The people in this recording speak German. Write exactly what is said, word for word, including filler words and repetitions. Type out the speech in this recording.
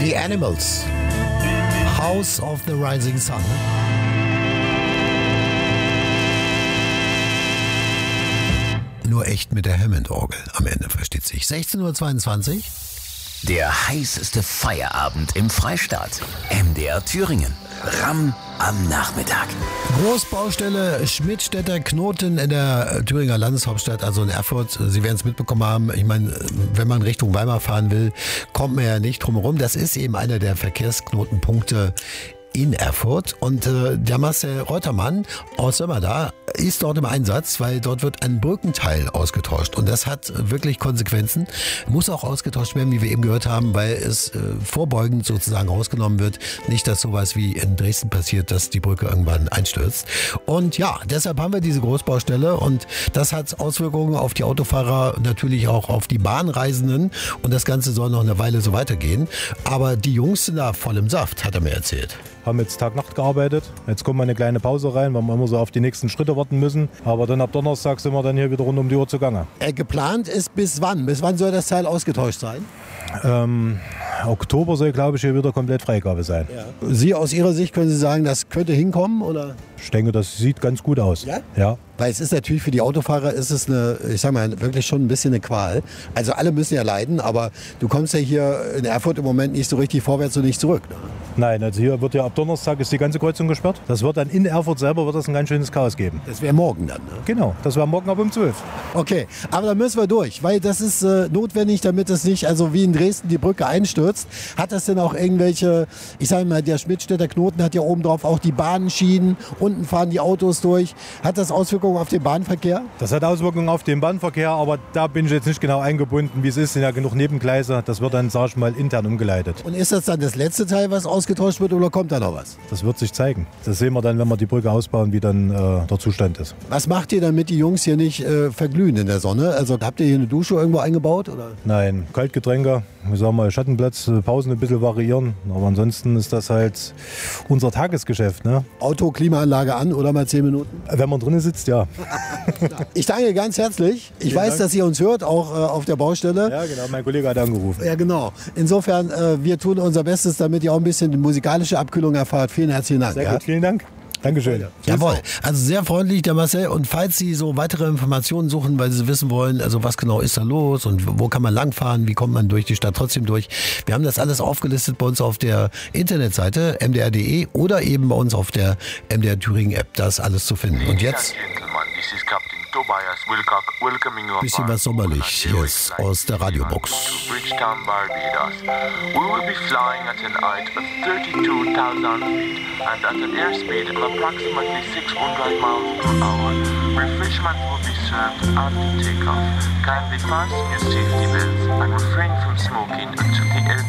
The Animals. House of the Rising Sun. Nur echt mit der Hammond-Orgel am Ende, versteht sich. sechzehn Uhr zweiundzwanzig. Der heißeste Feierabend im Freistaat. M D R Thüringen. Ram am Nachmittag. Großbaustelle Schmidtstädter Knoten in der Thüringer Landeshauptstadt, also in Erfurt. Sie werden es mitbekommen haben. Ich meine, wenn man Richtung Weimar fahren will, kommt man ja nicht drum herum. Das ist eben einer der Verkehrsknotenpunkte in Erfurt. Und äh, der Marcel Reutermann aus Sömmerda ist dort im Einsatz, weil dort wird ein Brückenteil ausgetauscht. Und das hat wirklich Konsequenzen. Muss auch ausgetauscht werden, wie wir eben gehört haben, weil es äh, vorbeugend sozusagen rausgenommen wird. Nicht, dass sowas wie in Dresden passiert, dass die Brücke irgendwann einstürzt. Und ja, deshalb haben wir diese Großbaustelle. Und das hat Auswirkungen auf die Autofahrer, natürlich auch auf die Bahnreisenden. Und das Ganze soll noch eine Weile so weitergehen. Aber die Jungs sind da voll im Saft, hat er mir erzählt. Haben jetzt Tag-Nacht gearbeitet. Jetzt kommt mal eine kleine Pause rein, weil wir immer so auf die nächsten Schritte warten müssen. Aber dann ab Donnerstag sind wir dann hier wieder rund um die Uhr zugange. Äh, geplant ist bis wann? Bis wann soll das Teil ausgetauscht sein? Ähm, Oktober soll, glaube ich, hier wieder komplett Freigabe sein. Ja. Sie aus Ihrer Sicht, können Sie sagen, das könnte hinkommen? Oder? Ich denke, das sieht ganz gut aus. Ja? Ja. Weil es ist natürlich für die Autofahrer ist es eine, ich sag mal, wirklich schon ein bisschen eine Qual. Also alle müssen ja leiden, aber du kommst ja hier in Erfurt im Moment nicht so richtig vorwärts und nicht zurück. Ne? Nein, also hier wird ja ab Donnerstag ist die ganze Kreuzung gesperrt. Das wird dann in Erfurt selber wird das ein ganz schönes Chaos geben. Das wäre morgen dann, ne? Genau, das wäre morgen ab um zwölf. Okay, aber da müssen wir durch, weil das ist äh, notwendig, damit es nicht, also wie in Dresden die Brücke einstürzt. Hat das denn auch irgendwelche, ich sage mal, der Schmidtstädter Knoten hat ja oben drauf auch die Bahnschienen, unten fahren die Autos durch. Hat das Auswirkungen auf den Bahnverkehr? Das hat Auswirkungen auf den Bahnverkehr, aber da bin ich jetzt nicht genau eingebunden, wie es ist. Es sind ja genug Nebengleise, das wird dann, sag ich mal, intern umgeleitet. Und ist das dann das letzte Teil, was ausgetauscht wird, oder kommt da noch was? Das wird sich zeigen. Das sehen wir dann, wenn wir die Brücke ausbauen, wie dann äh, der Zustand ist. Was macht ihr, damit die Jungs hier nicht äh, verglühen in der Sonne? Also habt ihr hier eine Dusche irgendwo eingebaut? Oder? Nein, Kaltgetränke, wir sagen mal Schattenplatz, Pausen ein bisschen variieren. Aber ansonsten ist das halt unser Tagesgeschäft. Ne? Auto, Klimaanlage an oder mal zehn Minuten? Wenn man drinnen sitzt, ja. Ich danke ganz herzlich. Ich Vielen weiß, Dank. dass ihr uns hört, auch äh, auf der Baustelle. Ja, genau, mein Kollege hat angerufen. Ja, genau. Insofern, äh, wir tun unser Bestes, damit ihr auch ein bisschen die musikalische Abkühlung erfahrt. Vielen herzlichen Dank. Sehr Ja? gut, vielen Dank. Dankeschön. Ja. Jawohl. Also sehr freundlich, der Marcel. Und falls Sie so weitere Informationen suchen, weil Sie wissen wollen, also was genau ist da los und wo kann man langfahren, wie kommt man durch die Stadt trotzdem durch. Wir haben das alles aufgelistet bei uns auf der Internetseite m d r punkt d e oder eben bei uns auf der M D R Thüringen App. Das alles zu finden. Und jetzt bisschen was sommerlich hier ist aus der Radiobox. We will be flying at an height of thirty-two thousand feet and at an airspeed of approximately six hundred miles per hour. Refreshments will be served after takeoff. Kindly fasten your safety belts and refrain from smoking until the